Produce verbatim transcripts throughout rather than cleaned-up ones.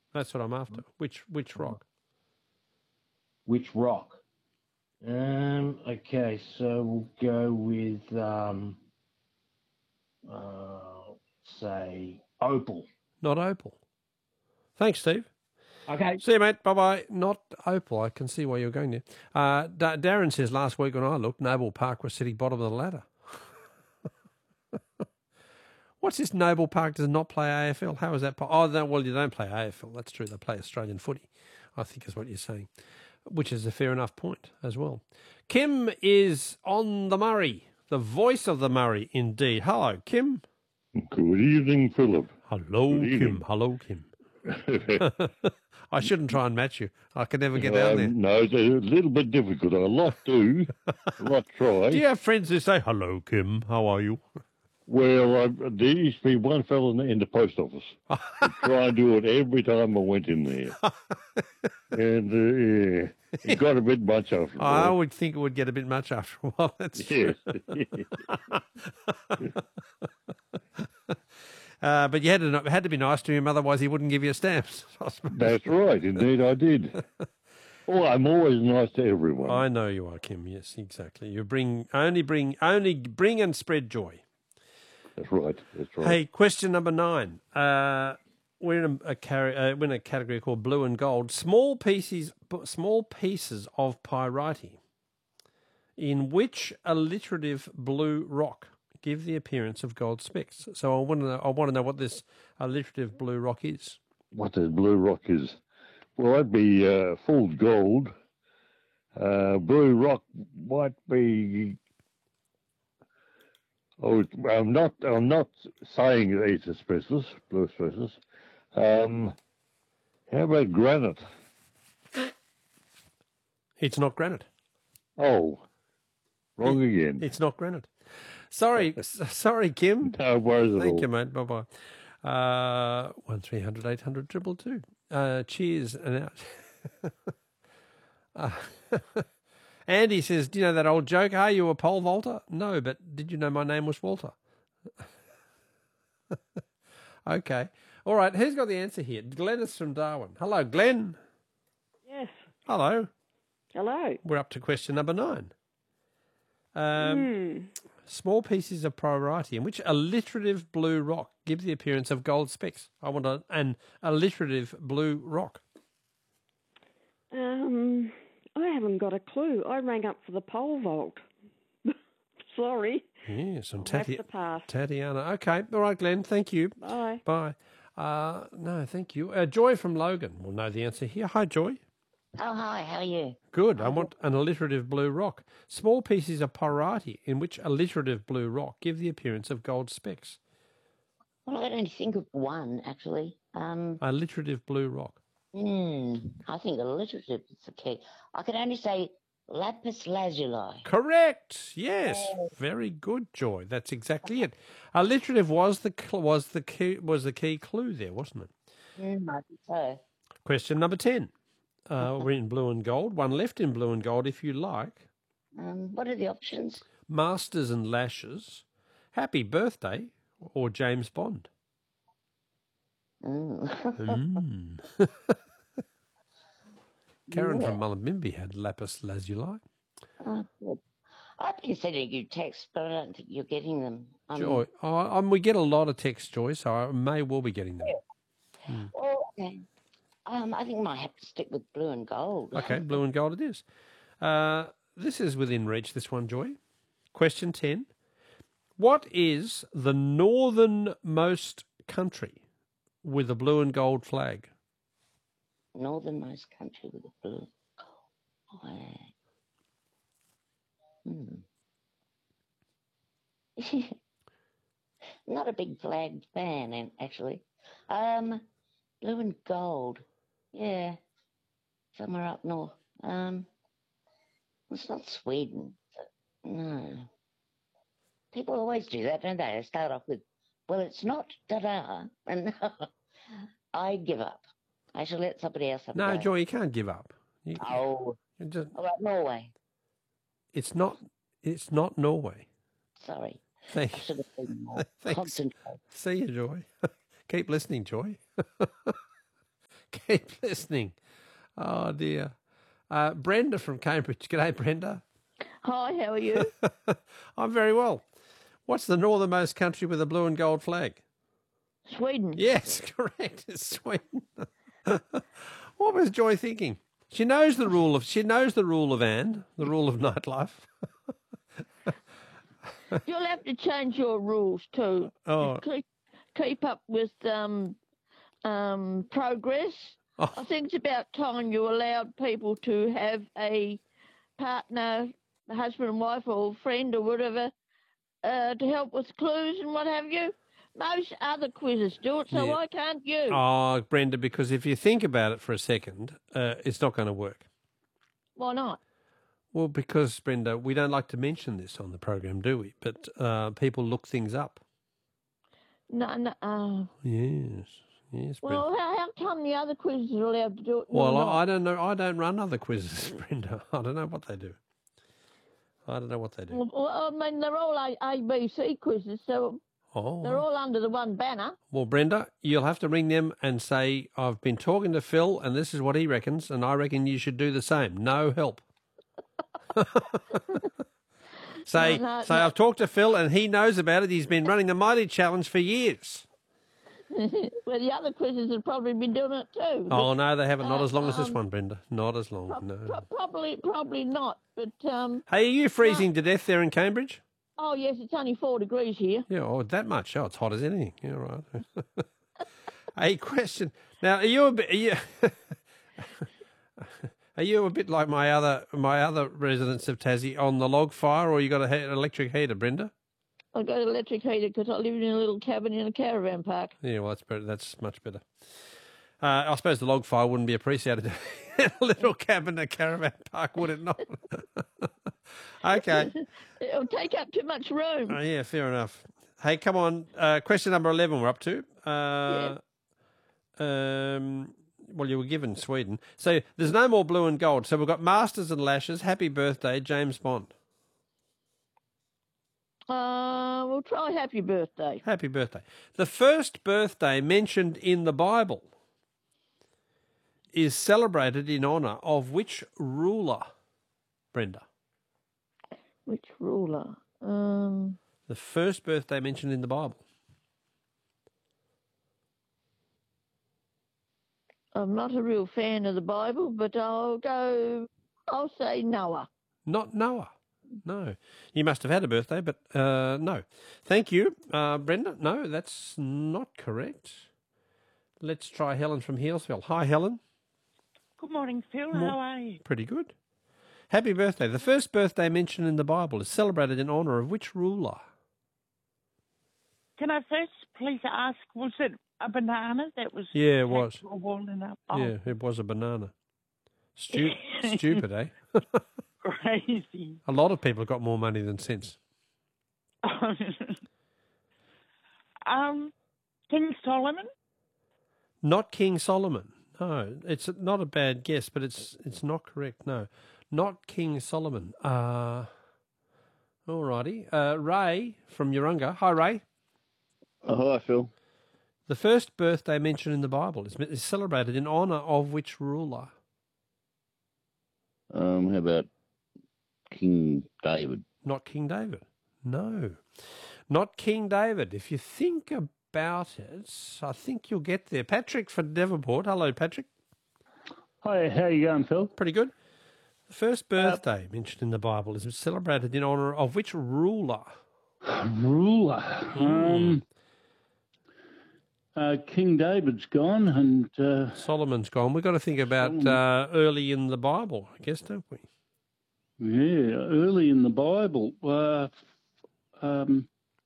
That's what I'm after. Which which rock? Which rock? Um. Okay, so we'll go with um. Uh, say opal. Not opal. Thanks, Steve. Okay. See you, mate. Bye-bye. Not opal. I can see why you're going there. Uh, D- Darren says last week when I looked, Noble Park was sitting bottom of the ladder. What's this? Noble Park does not play A F L? How is that? Po- oh, no, well, you don't play A F L. That's true. They play Australian footy, I think is what you're saying, which is a fair enough point as well. Kim is on the Murray, the voice of the Murray, indeed. Hello, Kim. Good evening, Philip. Hello, Good Kim. evening. Hello, Kim. I shouldn't try and match you. I could never get down there. Um, no, it's a little bit difficult. A lot do, a lot try. Do you have friends who say, hello, Kim, how are you? Well, I, there used to be one fellow in the, in the post office who'd try and do it every time I went in there. And, uh, yeah, it got a bit much after a I while. would think it would get a bit much after a while. That's Yes. true. Uh, but you had to, had to be nice to him, otherwise he wouldn't give you stamps. That's right. Indeed, I did. Oh, I'm always nice to everyone. I know you are, Kim. Yes, exactly. You bring only bring only bring and spread joy. That's right. That's right. Hey, question number nine. Uh, we're in a, a, car- uh, we're in a category called blue and gold. Small pieces, small pieces of pyrite, in which alliterative blue rock give the appearance of gold specks. So I want to know, I want to know what this alliterative blue rock is. What the blue rock is? Well, that'd be uh, full gold. Uh, blue rock might be. Oh, I'm not. I'm not saying it's asbestos, blue asbestos. Um, how about granite? It's not granite. Oh, wrong it, again. It's not granite. Sorry, sorry, Kim. No worries at Thank all. you, mate. Bye bye. Uh, one three hundred eight hundred triple two. Uh, cheers and out. uh, Andy says, "Do you know that old joke? Are you a pole vaulter?" No, but did you know my name was Walter? Okay, all right. Who's got the answer here? Glenn is from Darwin. Hello, Glenn. Yes. Hello. Hello. We're up to question number nine. Um, Mm. Small pieces of pyrite in which alliterative blue rock give the appearance of gold specks. I want a, an alliterative blue rock. Um, I haven't got a clue. I rang up for the pole vault. Sorry. Yes, and I'll have Tati- to pass. Tatiana. Okay, all right, Glenn. Thank you. Bye. Bye. Uh, no, thank you. Uh, Joy from Logan will know the answer here. Hi, Joy. Oh, hi, how are you? Good. I want an alliterative blue rock. Small pieces of pyrite in which alliterative blue rock give the appearance of gold specks. Well, I can only think of one, actually. Um, alliterative blue rock. Hmm, I think alliterative is the key. I can only say lapis lazuli. Correct. Yes. Very good, Joy. That's exactly it. Alliterative was the cl- was the key was the key clue there, wasn't it? Mm, might be so. Question number ten. Uh, we're in blue and gold. One left in blue and gold, if you like. Um, what are the options? Masters and Lashes, Happy Birthday, or James Bond. Mm. mm. Karen Yeah. from Mullumbimby had lapis lazuli. Oh, good. I've been sending you texts, but I don't think you're getting them. Um, Joy, oh, um, we get a lot of texts, Joy, so I may well be getting them. Hmm. Well, okay. Um, I think I might have to stick with blue and gold. Okay, blue and gold it is. Uh, this is within reach, this one, Joy. Question ten. What is the northernmost country with a blue and gold flag? Northernmost country with a blue flag. Hmm. Not a big flag fan, actually. Um, blue and gold. Yeah, somewhere up north. Um, it's not Sweden. No. People always do that, don't they? They start off with, well, it's not da-da, and I give up. I shall let somebody else have No, a go. Joy, you can't give up. You, Oh, you just, all right, Norway. it's not. It's not Norway. Sorry. Thank I should have been more Thanks. concentrated. See you, Joy. Keep listening, Joy. keep listening. Oh, dear. Uh, Brenda from Cambridge. G'day, Brenda. Hi, how are you? I'm very well. What's the northernmost country with a blue and gold flag? Sweden. Yes, correct. It's Sweden. What was Joy thinking? She knows the rule of she knows the rule of Anne, the rule of nightlife. You'll have to change your rules too. Oh. Keep, keep up with um, um, progress. Oh. I think it's about time you allowed people to have a partner, husband and wife or friend or whatever, uh, to help with clues and what have you. Most other quizzes do it, so Yeah. why can't you? Oh, Brenda, because if you think about it for a second, uh, it's not going to work. Why not? Well, because, Brenda, we don't like to mention this on the program, do we? But uh, people look things up. No, no. Uh, Yes, yes, Brenda. well, how, how come the other quizzes are allowed to do it? and Well, you're I, I not? don't know. I don't run other quizzes, Brenda. I don't know what they do. I don't know what they do. Well, well, I mean, they're all A, A, B, C quizzes, so Oh, they're all under the one banner. well, Brenda, you'll have to ring them and say, I've been talking to Phil and this is what he reckons, and I reckon you should do the same. No help. say, No, no, say no. I've talked to Phil and he knows about it. He's been running the Mighty Challenge for years. Well, the other quizzes have probably been doing it too. but, Oh, no, they haven't. Not uh, as long as this um, one, Brenda. Not as long, pro- no. pro- probably, probably not. But um, Hey, are you freezing to death there in Cambridge? oh yes, it's only four degrees here. Yeah, oh, that much. Oh, it's hot as anything. Yeah, right. A question. Now, are you a bit? Are you, are you a bit like my other my other residents of Tassie on the log fire, or you got a he- electric heater, Brenda? I got an electric heater because I live in a little cabin in a caravan park. Yeah, well, that's better. That's much better. Uh, I suppose the log fire wouldn't be appreciated in a little cabin, a caravan park, would it not? Okay. It'll take up too much room. Oh, yeah, fair enough. Hey, come on. Uh, question number eleven we're up to. Uh, um, well, you were given Sweden. So there's no more blue and gold. So we've got Masters and Lashes. Happy birthday, James Bond. Uh, we'll try happy birthday. Happy birthday. The first birthday mentioned in the Bible is celebrated in honour of which ruler, Brenda? Which ruler? Um, The first birthday mentioned in the Bible. I'm not a real fan of the Bible, but I'll go. I'll say Noah. Not Noah. No. You must have had a birthday, but uh, no. Thank you, uh, Brenda. No, that's not correct. Let's try Helen from Healesville. Hi, Helen. Good morning, Phil. Mo- How are you? Pretty good. Happy birthday. The first birthday mentioned in the Bible is celebrated in honour of which ruler? Can I first please ask, was it a banana that was Yeah, it tacked was. to a wall and up? Oh, Yeah, it was a banana. Stu- stupid, eh? crazy. A lot of people have got more money than sense. um, King Solomon? Not King Solomon. No, it's not a bad guess, but it's it's not correct. No, not King Solomon. Uh, all righty. Uh, Ray from Urunga. Hi, Ray. Oh, hi, Phil. The first birthday mentioned in the Bible is, is celebrated in honour of which ruler? Um, how about King David? Not King David. No, not King David. If you think about it, I think you'll get there. Patrick from Devonport. Hello, Patrick. Hi, how you going, Phil? Pretty good. The first birthday mentioned in the Bible is celebrated in honour of which ruler? Ruler. Um, uh, King David's gone, and uh, Solomon's gone. We've got to think about Solomon. uh, early in the Bible, I guess, don't we? yeah, early in the Bible. Uh, um,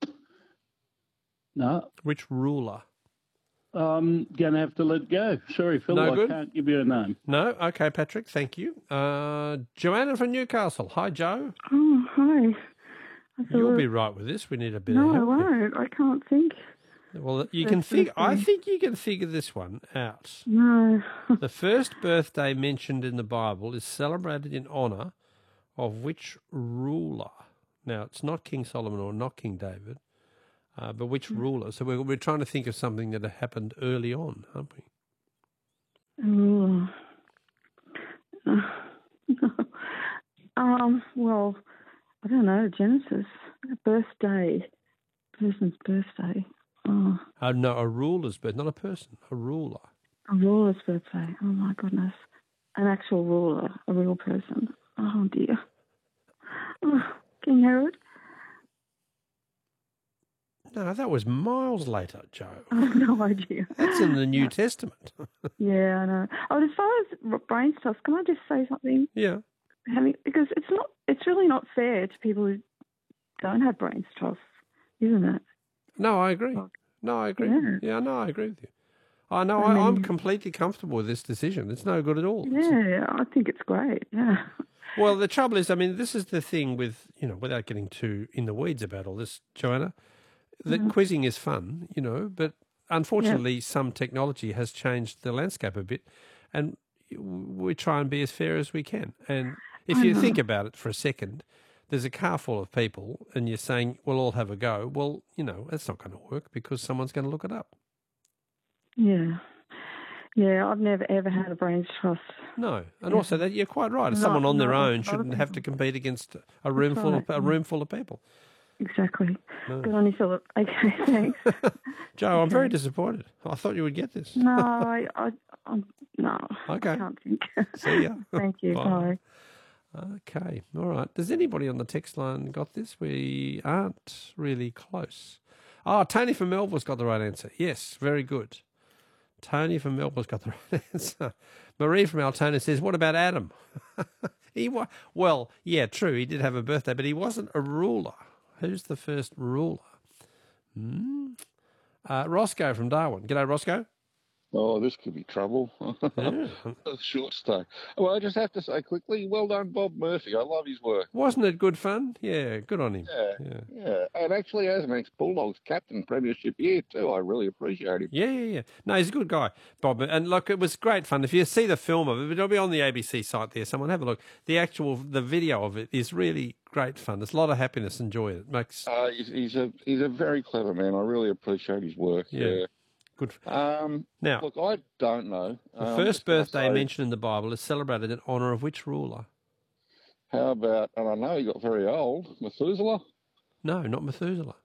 no, Which ruler? I'm going to have to let go. Sorry, Phil, No I good? can't give you a name. No? Okay, Patrick, thank you. Uh, Joanna from Newcastle. Hi, Joe. Oh, hi. I thought, You'll be right with this. We need a bit no, of I help. here. won't. I can't think. Well, you First can figure. I birthday. think you can figure this one out. No. The first birthday mentioned in the Bible is celebrated in honour of which ruler? Now, it's not King Solomon or not King David, uh, but which ruler? So we're, we're trying to think of something that happened early on, aren't we? Um, well, I don't know, Genesis, birthday, person's birthday. Oh, Uh, no, a ruler's birth, not a person, a ruler. a ruler's birthday. Oh, my goodness. An actual ruler, a real person. Oh, dear. Oh, King Herod? No, that was miles later, Joe. I have no idea. That's in the New Testament. Yeah, I know. Oh, as far as brain trust, can I just say something? Yeah. Having, because it's not, it's really not fair to people who don't have brain trust, isn't it? No, I agree. No, I agree. Yeah. Yeah, no, I agree with you. I know. I I, I'm mean- completely comfortable with this decision. It's no good at all. Yeah, I think it's great. Yeah. Well, the trouble is, I mean, this is the thing with, you know, without getting too in the weeds about all this, Joanna, that Mhm. quizzing is fun, you know, but unfortunately some technology has changed the landscape a bit, and we try and be as fair as we can. And if I you know. think about it for a second, there's a car full of people and you're saying, we'll all have a go. Well, you know, that's not going to work because someone's going to look it up. Yeah. Yeah, I've never ever had a brain trust. No, and Yeah. also that you're quite right. Not- Someone on their not- own not a shouldn't have to people. compete against a room full of right, a yeah. room full of people. Exactly. No. Good on you, Philip. Okay, thanks. Joe, I'm very Okay. disappointed. I thought you would get this. No, I, I, I'm, no. Okay. I can't think. See ya. Thank you. Bye. Bye. Okay, all right. Does anybody on the text line got this? We aren't really close. Oh, Tony from Melbourne's got the right answer. Yes, very good. Tony from Melbourne's got the right answer. Marie from Altona says, what about Adam? he wa- Well, yeah, true, he did have a birthday, but he wasn't a ruler. Who's the first ruler? Hmm? Uh, Roscoe from Darwin. G'day, Roscoe. Oh, this could be trouble. Yeah. A short stay. Well, I just have to say quickly, well done, Bob Murphy. I love his work. Wasn't it good fun? Yeah, good on him. Yeah, Yeah. yeah. And actually, as an ex-Bulldogs captain, premiership year too, I really appreciate him. Yeah, yeah, yeah. No, he's a good guy, Bob. And look, it was great fun. If you see the film of it, it'll be on the A B C site there. Someone have a look. The actual, the video of it is really great fun. There's a lot of happiness and joy. It makes Uh, he's, he's a he's a very clever man. I really appreciate his work. Yeah. Yeah. good. Um, Now, look, I don't know. the Um, first just gonna birthday say, mentioned in the Bible is celebrated in honour of which ruler? How about? And I know he got very old. Methuselah. No, not Methuselah.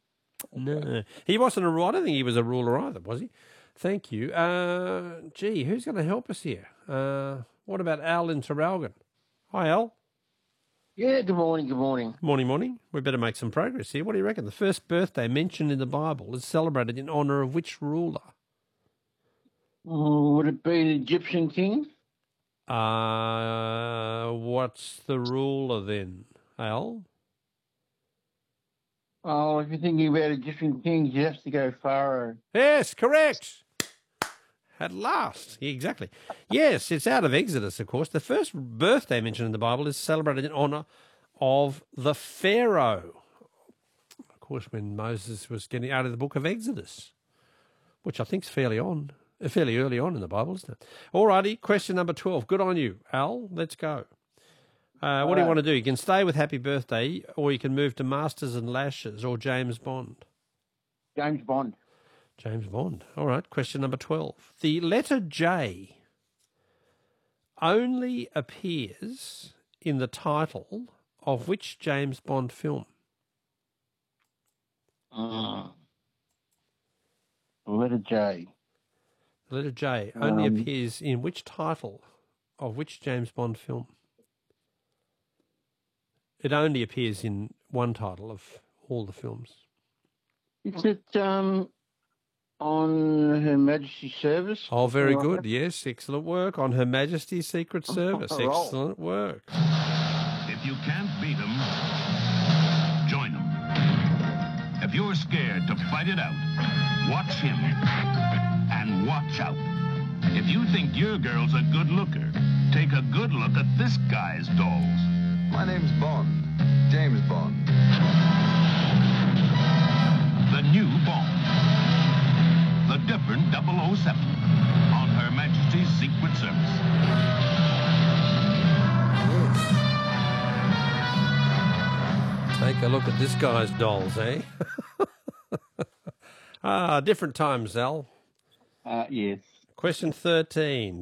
No, he wasn't a ruler. I don't think he was a ruler either, was he? Thank you. Uh, gee, who's going to help us here? Uh, what about Al in Terralgan? Hi, Al. Yeah, good morning, good morning. Morning, morning. We better make some progress here. What do you reckon? The first birthday mentioned in the Bible is celebrated in honour of which ruler? Oh, would it be the Egyptian king? Uh, what's the ruler then, Al? Oh, if you're thinking about Egyptian kings, you have to go Pharaoh. Yes, correct. At last. Yeah, exactly. Yes, it's out of Exodus, of course. The first birthday mentioned in the Bible is celebrated in honour of the Pharaoh. Of course, when Moses was getting out of the book of Exodus, which I think is fairly on, fairly early on in the Bible, isn't it? All righty, question number twelve. Good on you, Al. Let's go. Uh, what do you want to do? You can stay with Happy Birthday, or you can move to Masters and Lashes or James Bond. James Bond. James Bond. All right, question number twelve. The letter J only appears in the title of which James Bond film? Uh, letter J. The letter J only Um, appears in which title of which James Bond film? It only appears in one title of all the films. Is it um, on Her Majesty's Service? Oh, very Something like good. Yes, excellent work on Her Majesty's Secret Service. a roll. Excellent work. If you can't beat them, join them. If you're scared to fight it out, watch him and watch out. If you think your girl's a good looker, take a good look at this guy's dolls. My name's Bond, James Bond. The new Bond. The different double oh seven on Her Majesty's Secret Service. Take a look at this guy's dolls, eh? ah, different times, Al. Uh, yes. Question thirteen.